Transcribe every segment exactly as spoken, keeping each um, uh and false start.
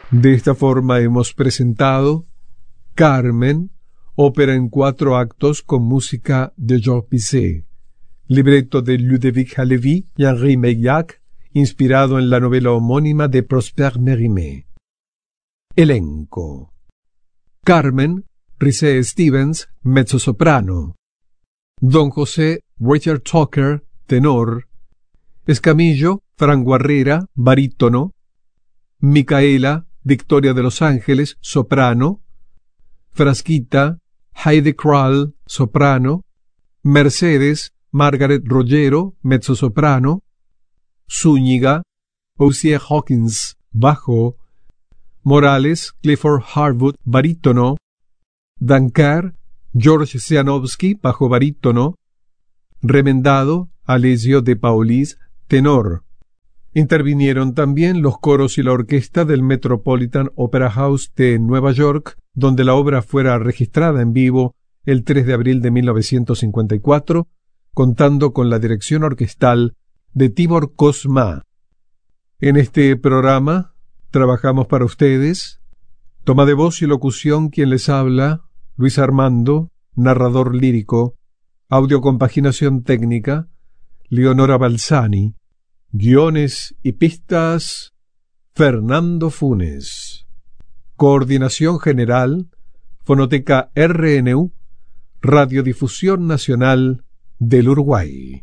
De esta forma hemos presentado Carmen, ópera en cuatro actos con música de Georges Bizet, libreto de Ludovic Halévy y Henri Meillac, inspirado en la novela homónima de Prosper Mérimée. Elenco: Carmen, Rhys Stevens, mezzosoprano; Don José, Richard Tucker, tenor; Escamillo, Fran Guarrera, barítono; Micaela, Victoria de los Ángeles, soprano; Frasquita, Heidi Kral, soprano; Mercedes, Margaret Rogero, mezzosoprano; Zúñiga, Osier Hawkins, bajo; Morales, Clifford Harwood, barítono; Dankar, George Sianovsky, bajo barítono; Remendado, Alessio de Paulis, tenor. Intervinieron también los coros y la orquesta del Metropolitan Opera House de Nueva York, donde la obra fuera registrada en vivo el tres de abril de mil novecientos cincuenta y cuatro, contando con la dirección orquestal de Tibor Cosma. En este programa trabajamos para ustedes, toma de voz y locución quien les habla, Luis Armando, narrador lírico, audiocompaginación técnica, Leonora Balsani, guiones y pistas, Fernando Funes. Coordinación general, Fonoteca R N U, Radiodifusión Nacional del Uruguay.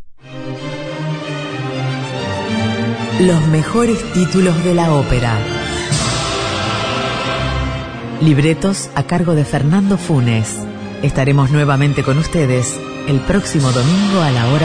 Los mejores títulos de la ópera. Libretos a cargo de Fernando Funes. Estaremos nuevamente con ustedes el próximo domingo a la hora